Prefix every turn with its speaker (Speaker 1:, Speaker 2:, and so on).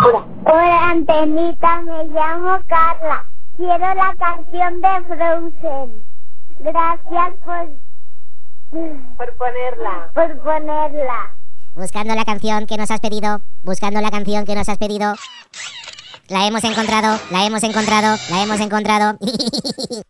Speaker 1: Hola, Antenita, me llamo Carla. Quiero la canción de Frozen. Gracias por ponerla.
Speaker 2: Buscando la canción que nos has pedido. Buscando la canción que nos has pedido. La hemos encontrado. La hemos encontrado. La hemos encontrado.